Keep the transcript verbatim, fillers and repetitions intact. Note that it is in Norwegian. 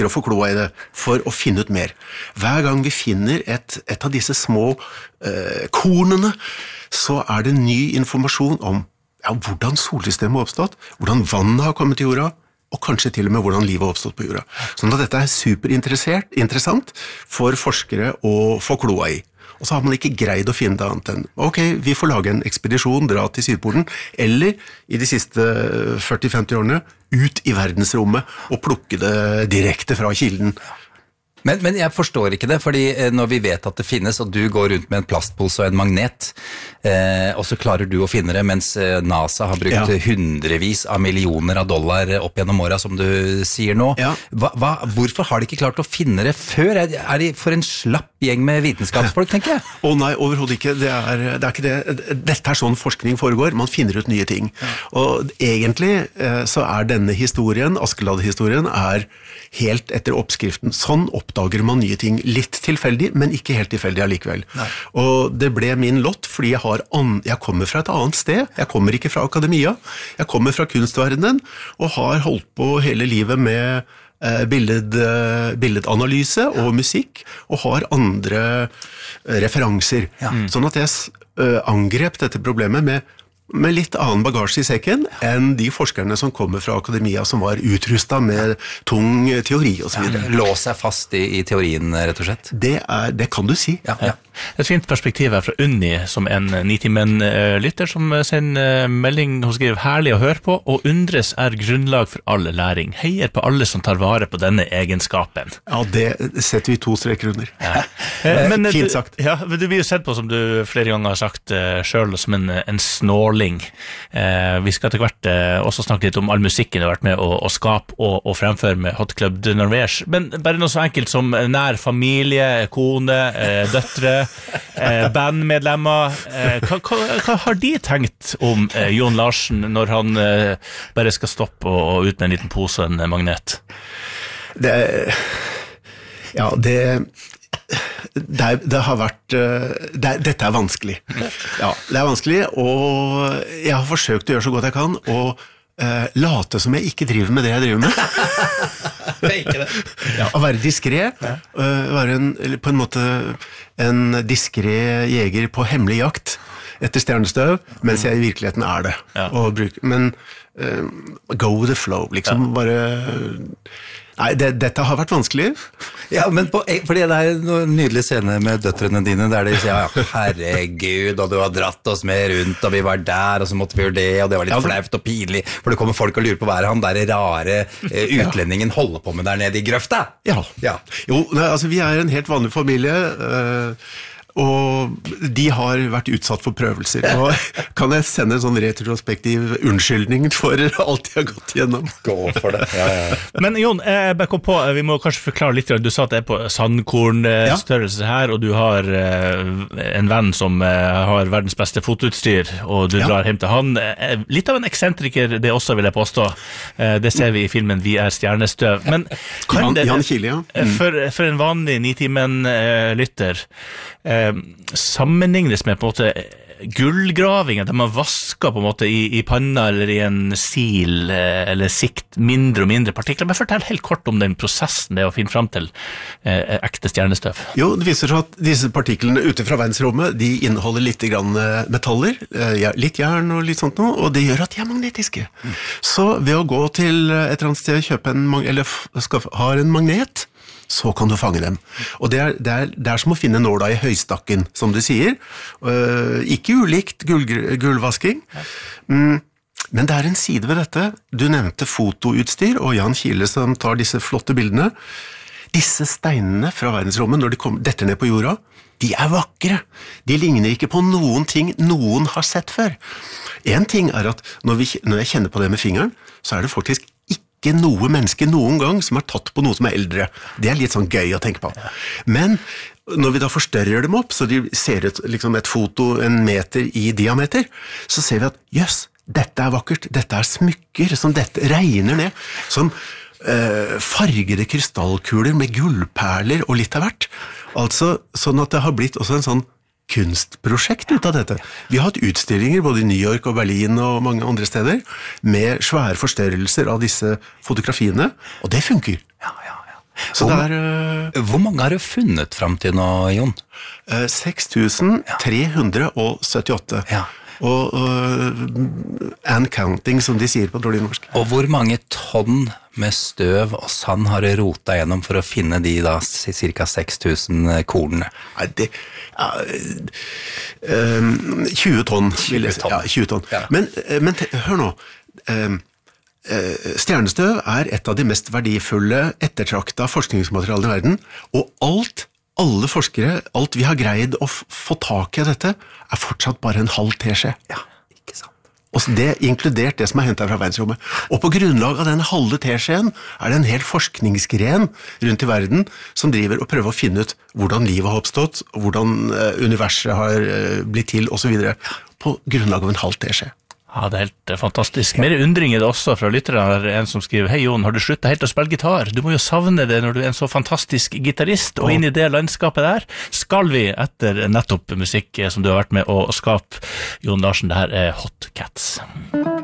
å få kloa i det for å finne ut mer. Hver gang vi finner et, et av disse små eh, kornene, så er det ny informasjon om ja, hvordan solsystemet har oppstått, hvordan vannet har kommet til jorda, og kanskje til og med hvordan livet har oppstått på jorda. Sånn at dette er superinteressant for forskere å få kloa i. Og så har man ikke greid å finne det annet enn, ok, vi får lage en ekspedisjon, dra til Sydpolen, eller i de siste førti til femti årene, ut i verdensrommet og plukke det direkte fra kilden. Men, men jeg forstår ikke det, fordi når vi vet at det finnes, og du går rundt med en plastpose og en magnet, eh, og så klarer du å finne det, mens NASA har brukt ja. hundrevis av millioner av dollar opp gjennom året, som du sier nå. Ja. Hva, hva, hvorfor har de ikke klart å finne det før? Er, er de for en slapp gjeng med vitenskapsfolk, tenker jeg? Å nei, overhodet ikke. Det er, det er ikke det. Dette er sånn forskning foregår. Man finner ut nye ting. Ja. Og egentlig eh, så er denne historien, Askeladd-historien, er helt etter oppskriften. Sånn oppdager man nye ting. Litt tilfeldig, men ikke helt tilfeldig allikevel. Nei. Og det ble min lott, fordi jeg, har an- jeg kommer fra et annet sted. Jeg kommer ikke fra akademia. Jeg kommer fra kunstverdenen, og har holdt på hele livet med eh, billed, eh, billedanalyse og musikk, og har andre eh, referanser. Ja. Mm. Sånn at jeg eh, angrep dette problemet med med litt annen bagasje i sekken enn de forskerne som kommer fra akademia som var utrustet med tung teori og så videre. Ja, lås seg fast i, i teorien, rett og slett. Det, er, det kan du si. Ja, ja. Et fint perspektiv her fra Unni, som en Nitimen-lytter som sender melding og skriver herlig å høre på, og undres er grunnlag for all læring. Heier på alle som tar vare på denne egenskapen. Ja, det setter vi to streker under. Ja. Men, fint sagt. Du, ja, du blir jo sett på, som du flere ganger har sagt uh, selv, som en, en snåling. Uh, vi skal til hvert uh, også snakke litt om all musikken du har vært med å, å skape og, og fremføre med Hot Club de Norvège. Men bare noe så enkelt som nær familie, kone, uh, døtre, uh, bandmedlemmer. Uh, hva, hva, hva har de tenkt om uh, Jon Larsen når han uh, bare skal stoppe og, og ut med en liten pose og en magnet? Det, ja, det... Det, er, det har vært det er, dette er vanskelig. Ja, det er vanskelig, og jeg har forsøkt å gjøre så godt jeg kan og uh, late som jeg ikke driver med det jeg driver med. Ikke det. Ja, å være diskret, uh, være en, på en måte en diskret jeger på hemmelig jakt etter stjernestøv, mens jeg i virkeligheten er det. Ja. Og bruker, men uh, go with the flow, liksom ja. bare... Nei, det, dette har vært vanskelig. Ja, men på, fordi det er noen nydelige scener med døtrene dine, der de sier, ja, herregud, og du har dratt oss med rundt, og vi var der, og så måtte vi gjøre det, og det var litt ja, flaut og pinlig, for det kommer folk og lurer på hva er han der rare eh, utlendingen holder på med der nede i grøfta. Ja, ja. Jo, nei, altså vi er en helt vanlig familie, øh, og de har vært utsatt for prøvelser. Og kan jeg sende en sånn retrospektiv unnskyldning for alt de har gått gjennom? Gå for det. Ja, ja. Men Jon, jeg bare kom på, vi må kanskje forklare litt. Du sa at det er på sandkornstørrelse her, og du har en venn som har verdens beste fotoutstyr, og du drar ja. hjem til han. Litt av en eksentriker, det også vil jeg påstå. Det ser vi i filmen Vi er stjernestøv. Men kan det, Jan Kile, ja. Mm. For, for en vanlig Nitimen-lytter, Eh, sammenlignes med på en måte gullgravinger, der man vasker på en måte i, i panna eller i en sil eh, eller sikt mindre og mindre partikler. Men fortell helt kort om den prosessen det er å finne frem til eh, ekte stjernestøv. Jo, det viser seg at disse partiklene ute fra verdensrommet, de inneholder litt grann metaller, eh, litt jern og litt sånt noe, og det gjør at de er magnetiske. Mm. Så ved å gå til et eller annet sted, kjøpe en, eller skal, har en magnet, så kan du fange dem. Og det er, det er, det er som å finne nåla i høystakken, som du sier. Uh, ikke ulikt gull, gullvasking. Mm, men det er en side ved dette. Du nevnte fotoutstyr, og Jan Kile som tar disse flotte bildene. Disse steinene fra verdensrommet, når de kommer, detter ned på jorda, de er vakre. De ligner ikke på noen ting noen har sett før. En ting er at når, vi, når jeg kjenner på det med fingeren, så er det faktisk ikke ikke noe menneske noen gang som har tatt på noe som er eldre. Det er litt sånn gøy å tenke på. Men når vi da forstørrer dem opp, så de ser ut liksom et foto en meter i diameter, så ser vi at, jøss, dette er vakkert, dette er smykker, som dette regner ned, som øh, fargede krystallkuler med gullperler og litt av hvert. Altså, sånn at det har blitt også en sånn kunstprosjekt ut av dette. Vi har hatt utstillinger både i New York og Berlin og mange andre steder med svære forstørrelser av disse fotografiene, og det funker. Ja, ja, ja. Så det er... Uh, Hvor mange har du funnet frem til nå, Jon? Uh, seks tusen tre hundre syttiåtte. Ja. Og uh, and counting, som de sier på dårlig norsk. Og hvor mange tonn med støv og sand har du rota gjennom for å finne de da cirka seks tusen kornene? Nei, det... Uh, uh, tjue tonn. tjue tonn. Ja, tjue tonn. Ja. Men, uh, men hør nå. Uh, uh, stjernestøv er et av de mest verdifulle, ettertrakta forskningsmaterialene i verden, og alt alle forskere, alt vi har greid å f- få tak i dette, er fortsatt bare en halv teskje. Ja, ikke sant. Og det inkludert det som er hentet fra verdensrommet. Og på grunnlag av den halve teskjeen er det en hel forskningsgren rundt i verden som driver og prøver å finne ut hvordan livet har oppstått, hvordan universet har blitt til, og så videre. På grunnlag av en halv teskje. Ja, det er helt fantastisk. Mer undring er det også fra lytterne. Det er en som skriver, hei Jon, har du sluttet helt å spille gitar? Du må jo savne det når du er en så fantastisk gitarist, og inn i det landskapet der skal vi etter nettopp musikk som du har vært med å skape. Jon Larsen, det her er Hot Cats.